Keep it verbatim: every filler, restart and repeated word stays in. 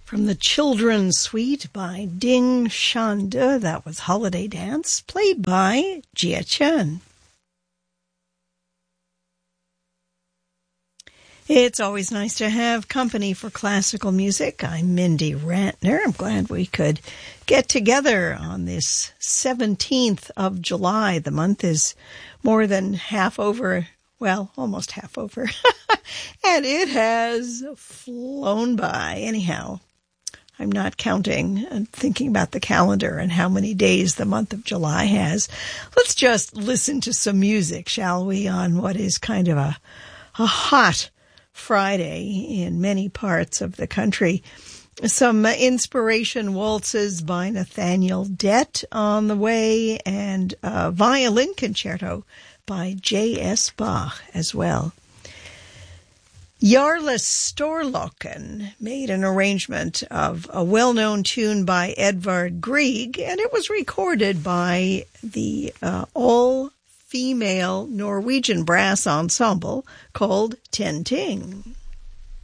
From the Children's Suite by Ding Shanda, that was Holiday Dance, played by Jia Chen. It's always nice to have company for classical music. I'm Mindy Rantner. I'm glad we could get together on this seventeenth of July. The month is more than half over, well, almost half over. And it has flown by. Anyhow, I'm not counting and thinking about the calendar and how many days the month of July has. Let's just listen to some music, shall we, on what is kind of a, a hot Friday in many parts of the country. Some inspiration waltzes by Nathaniel Dett on the way, and a violin concerto by J S Bach as well. Jarle Storlocken made an arrangement of a well-known tune by Edvard Grieg, and it was recorded by the uh, all-female Norwegian brass ensemble called Ten Ting.